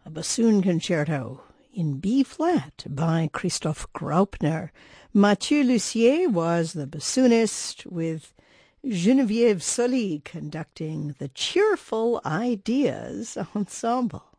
a bassoon concerto in B-flat by Christoph Graupner. Mathieu Lussier was the bassoonist, with Geneviève Sully conducting the Cheerful Ideas Ensemble.